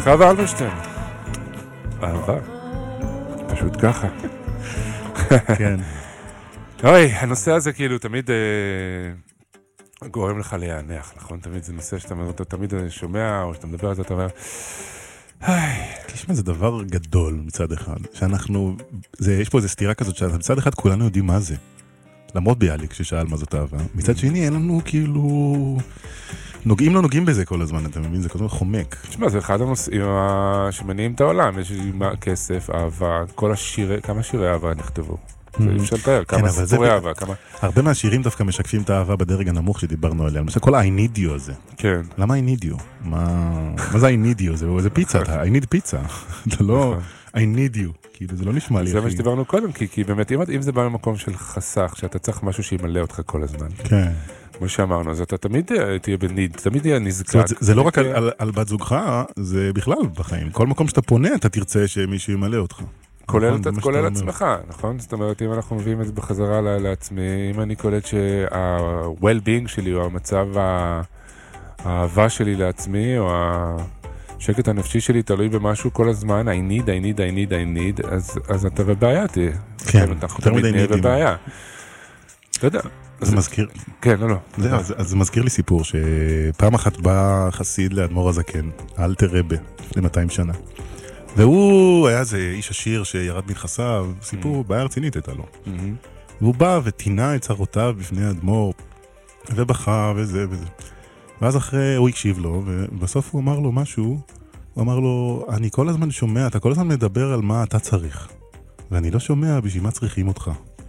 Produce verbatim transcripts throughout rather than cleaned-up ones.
חווה אלברשטיין. אהבה. פשוט ככה. כן. אוי, הנושא הזה כאילו תמיד אה, גורם לך להיענח, נכון? תמיד זה נושא שאתה אתה תמיד שומע, או שאתה מדבר על זה, אתה אומר, תשמע, זה דבר גדול מצד אחד, שאנחנו, זה, יש פה איזו סתירה כזאת, שמצד אחד כולנו יודעים מה זה. למרות ביאליק ששאל מה זאת אהבה. מצד שני, אין לנו כאילו... נוגעים לא נוגעים בזה כל הזמן, אתה מבין? זה כל הזמן חומק. תשמע, זה אחד הנושאים שמניעים את העולם. יש כסף, אהבה, כל השירי, כמה שירי אהבה נכתבו. זה אי אפשר לתאר, כמה סיפורי אהבה, כמה... הרבה מהשירים דווקא משקפים את האהבה בדרג הנמוך שדיברנו עליה. למשל, כל ה-I need you הזה. כן. למה I need you? מה זה I need you? זה פיצה, I need פיצה. זה לא I need you. כאילו, זה לא נשמע לי. זה מה שדיברנו קודם, כי באמת, אם זה בא ממקום של חסך, שאתה צריך משהו שימלא אותך כל הזמן. כן. כמו שאמרנו, אז אתה תמיד תהיה בניד, תמיד תהיה נזקק. זה לא רק על בת זוגך, זה בכלל בחיים. כל מקום שאתה פונה, אתה תרצה שמישהו ימלא אותך. כולל עצמך, נכון? זאת אומרת, אם אנחנו מביאים את זה בחזרה לעצמי, אם אני קולט שה-well-being שלי, או המצב האהבה שלי לעצמי, או השקט הנפשי שלי תלוי במשהו כל הזמן, I need, I need, I need, I need, אז אתה בבעיה תהיה. כן, יותר מדי נידים. בבעיה. אתה יודע. זה מזכיר... כן, לא, לא. אז זה מזכיר לי סיפור שפעם אחת בא חסיד לאדמו"ר הזקן, אלתר רבה, לפני מאתיים שנה. והוא היה איזה איש עשיר שירד מנכסיו, סיפור, בעיה רצינית הייתה לו. והוא בא וטינה את צרותיו בפני האדמו"ר, ובכה וזה וזה. ואז אחרי הוא הקשיב לו, ובסוף הוא אמר לו משהו, הוא אמר לו, אני כל הזמן שומע, אתה כל הזמן מדבר על מה אתה צריך, ואני לא שומע בשביל מה צריכים אותך.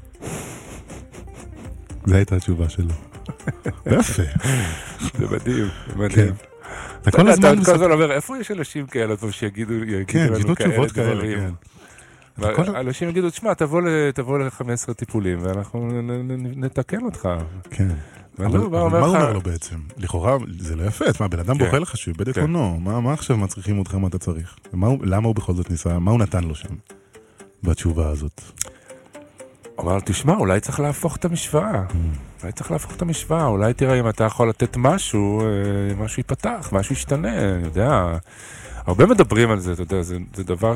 זו הייתה התשובה שלו. יפה. זה מדהים, זה מדהים. אתה כל הזמן... אתה כל הזמן אומר, איפה יש אנשים כאלה שיגידו לנו כאלה דברים? אנשים יגידו, תשמע, תבוא ל-חמישה עשר טיפולים, ואנחנו נתקן אותך. כן. אבל מה הוא אומר לו בעצם? לכאורה זה לא יפה, מה, בן אדם בוכה לך שהוא איבד את עונו, מה עכשיו מה צריכים אותך, מה אתה צריך? למה הוא בכל זאת ניסה, מה הוא נתן לו שם בתשובה הזאת? אמר לו, תשמע, אולי צריך להפוך את המשוואה. אולי צריך להפוך את המשוואה. אולי תראה אם אתה יכול לתת משהו, משהו ייפתח, משהו ישתנה, אני יודע. הרבה מדברים על זה, אתה יודע, זה, זה דבר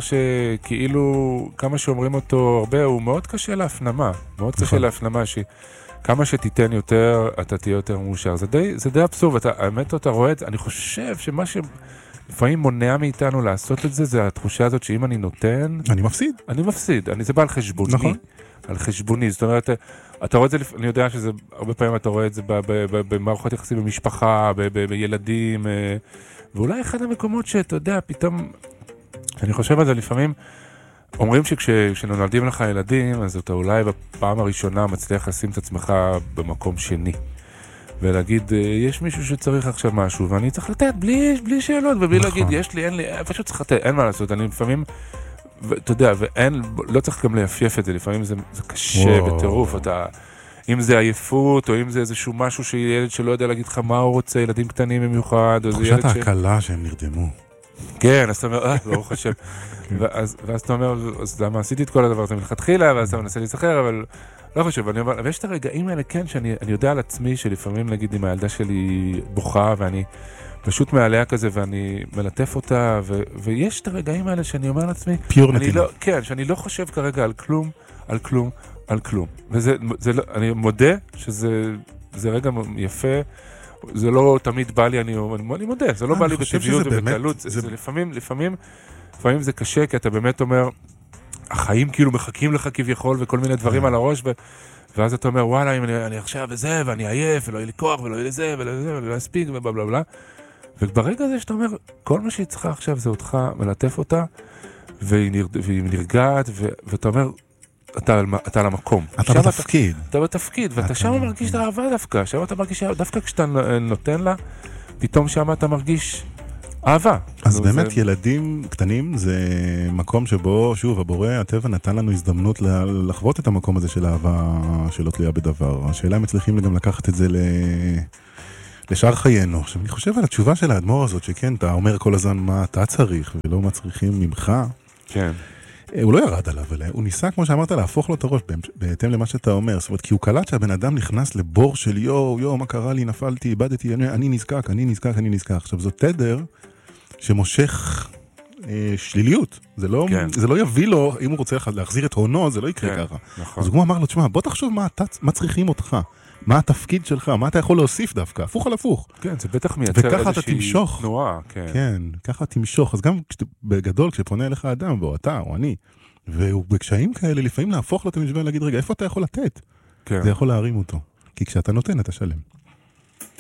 שכאילו, כמה שאומרים אותו הרבה, הוא מאוד קשה להפנמה. מאוד קשה להפנמה, שכמה שתיתן יותר, אתה תהיה יותר מאושר. זה די, זה די אבסורד. האמת, אתה רואה את זה, אני חושב שמה ש... לפעמים מונע מאיתנו לעשות את זה, זה התחושה הזאת שאם אני נותן... אני מפסיד. אני מפסיד, אני, זה בא על חשבוני. נכון. על חשבוני, זאת אומרת, אתה רואה את זה, אני יודע שזה, הרבה פעמים אתה רואה את זה במערכות יחסים במשפחה, בילדים, ואולי אחד המקומות שאתה יודע, פתאום, אני חושב על זה לפעמים, אומרים שכשנולדים לך ילדים, אז אתה אולי בפעם הראשונה מצליח לשים את עצמך במקום שני. ולהגיד, יש מישהו שצריך עכשיו משהו, ואני צריך לתת בלי, בלי שאלות, ובלי להגיד, יש לי, אין לי, פשוט צריך לתת, אין מה לעשות, אני לפעמים, ואתה יודע, ואין, לא צריך גם להפייף את זה, לפעמים זה, זה קשה בטירוף, אתה, אם זה עייפות, או אם זה איזשהו משהו שילד שלא יודע להגיד לך מה הוא רוצה, ילדים קטנים במיוחד, או זה ילד ש... תחושת ההקלה שהם נרדמו. כן, אז אתה אומר, אה, ברוך השם. ואז, ואז אתה אומר, אז למה עשיתי את כל הדבר הזה מלכתחילה, ואז אתה מנסה להיזכר, אבל לא חושב, אני אומר, ויש את הרגעים האלה, כן, שאני אני יודע על עצמי, שלפעמים, נגיד, אם הילדה שלי בוכה, ואני פשוט מעליה כזה, ואני מלטף אותה, ו, ויש את הרגעים האלה שאני אומר לעצמי, פיור נתינה. לא, כן, שאני לא חושב כרגע על כלום, על כלום, על כלום. וזה, זה לא, אני מודה שזה, זה רגע יפה, זה לא תמיד בא לי, אני, אני מודה, זה לא בא לי בטבעיות ובקלות, זה, זה לפעמים, לפעמים, לפעמים זה קשה, כי אתה באמת אומר, החיים כאילו מחכים לך כביכול, וכל מיני דברים על הראש, ו, ואז אתה אומר, וואלה, אם אני, אני עכשיו וזה, ואני עייף, ולא יהיה לי כוח, ולא יהיה לי זה, ולא יהיה לי זה, ולא יספיק, ובלה בלה בלה. וברגע הזה שאתה אומר, כל מה שהיא צריכה עכשיו זה אותך, מלטף אותה, והיא, נר, והיא נרגעת, ו, ואתה אומר, אתה, אתה על המקום. אתה בתפקיד. אתה, אתה בתפקיד, ואתה שם מרגיש את האהבה דווקא, שם אתה מרגיש, דווקא כשאתה נותן לה, פתאום שם אתה מרגיש אהבה. אז באמת זה... ילדים קטנים זה מקום שבו, שוב, הבורא, הטבע נתן לנו הזדמנות לחוות את המקום הזה של אהבה שלא תלויה בדבר. השאלה אם מצליחים גם לקחת את זה ל... לשאר חיינו. עכשיו, אני חושב על התשובה של האדמו"ר הזאת, שכן, אתה אומר כל הזמן מה אתה צריך, ולא מה צריכים ממך. כן. הוא לא ירד עליו, אלא הוא ניסה, כמו שאמרת, להפוך לו את הראש, בהתאם למה שאתה אומר. זאת אומרת, כי הוא קלט שהבן אדם נכנס לבור של יו, יו, מה קרה לי, נפלתי, איבדתי, אני, אני נזקק, אני נזקק, אני נזקק. עכשיו, זו תדר שמושך אה, שליליות. זה לא, כן. זה לא יביא לו, אם הוא רוצה להחזיר את הונו, זה לא יקרה כן, ככה. נכון. אז הוא אמר לו, תשמע, בוא תחשוב מה, אתה, מה צריכים אותך, מה התפקיד שלך, מה אתה יכול להוסיף דווקא, הפוך על הפוך. כן, זה בטח מייצר וככה אתה איזושהי תמשוך. תנועה, כן. כן, ככה תמשוך. אז גם כשת, בגדול, כשפונה אליך אדם, או אתה, או אני, והוא בקשיים כאלה, לפעמים להפוך לו את המשוואה, להגיד, רגע, איפה אתה יכול לתת? כן. זה יכול להרים אותו. כי כשאתה נותן, אתה שלם.